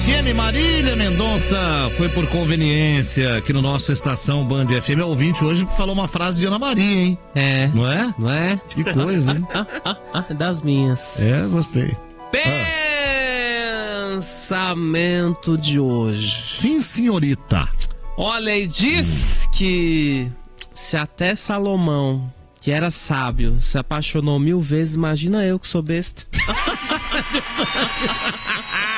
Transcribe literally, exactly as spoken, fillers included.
F M Marília Mendonça foi por conveniência aqui no nosso Estação Band F M. O ouvinte hoje falou uma frase de Ana Maria, hein? É. Não é? Não é? Que coisa, hein? ah, ah, ah, das minhas. É, gostei. Pensamento de hoje. Sim, senhorita. Olha, e diz hum. que se até Salomão, que era sábio, se apaixonou mil vezes, imagina eu que sou besta.